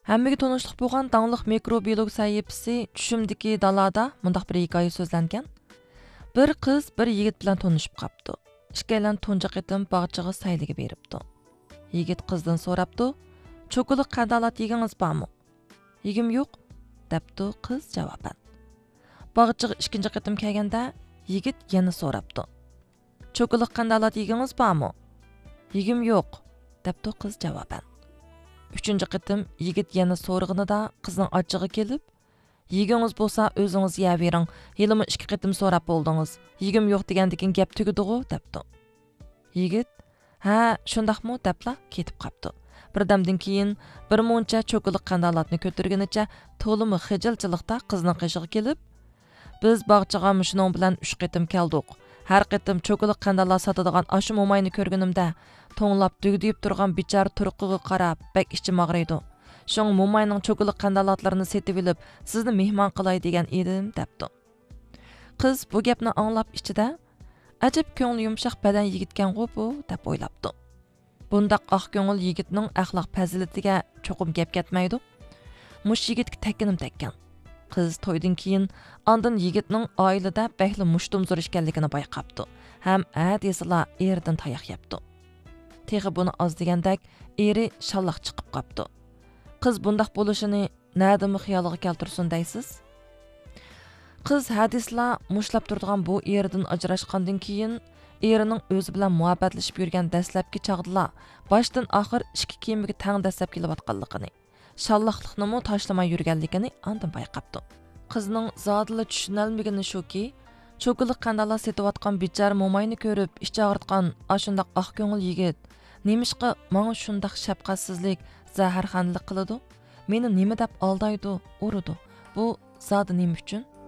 Hammaga tanışlıq bo'lgan dаңlıq mikrobiolog sahifasi Tushimdiki dalada mundaq bir hikoya so'zlangan. Bir qiz bir yigit bilan tanışıp qapti. Ikkalan tunji qitim bog'chaga sayliga beribdi. Yigit qizdan so'rabdi: "Cho'qiliq qandalat yegingiz bormi?" "Yegim yo'q", debdi qiz javoban. Bog'chaga ikkinchi qitim kelganda yigit yana so'rabdi: "Cho'qiliq qandalat yegingiz bormi?" "Yegim yo'q", debdi qiz javoban. Üçüncü qitim yigit yana so'rag'inida qizning ochig'i kelib: "Yegingiz bo'lsa o'zingiz yeyavering, yilimi 2 qitim so'rab bo'ldingiz. Yegim yo'q degandikin gap tugidi-ku", debdi. Yigit: "Ha, shundaqmi?" debla ketib qapti. Birdamdan keyin bir muncha cho'qiliq qandalatni ko'targanicha to'limi xijilchilikda qizning qishig'i kelib: "Biz bog'chaga mushuning bilan 3 qitim keldik. Har qitim cho'qiliq qandalat sotadigan ashu mo'mayni ko'rganimda to'nglab dugdiyib turgan bichara turqiga qarab bak ichim og'riydi. Şoň mo'mayning cho'qiliq qandalatlarini setib olib, sizni mehmon qilay degan edim", debdi. Qiz bu gapni anglab ichida ajab ko'ngli yumshoq badan yigitgan-ku bu deb o'ylabdi. Bundaq oq ko'ngil yigitning axloq fazilatiga cho'qim gap ketmaydi. Mush yigitga tekkinim tekkan. Qiz to'ydan keyin ondan yigitning oilada bakli mushtumzor ekanligini bayqabdi. Ham desila eridan tayoq yebdi. Texi buni oz degandak eri shallaq chiqib qapti. Qiz bundaq bo'lishini nadimi xiyoliga keltirsin deysiz? Qiz hadisla mushlab turadigan bu eridan ajrashgandan keyin erining o'zi bilan muhabbatlashib yurgan dastlabki chaqdila boshdan oxir ikki kiyimiga tang dastlab kelayotganligini, shallaqliqnimi tashlamay yurganligini ondan bayqabdi. Qizning zodila tushunolmagani shuki, cho'qiliq qandala setayotgan bichar mo'mayni ko'rib ichi og'ritgan ashundaq oq ko'ngil yigit nemishqa menga shundaq shafqatsizlik, zaharxanlik qiladi? Meni nima deb aldaydi, urudi? Bu zodi nima uchun?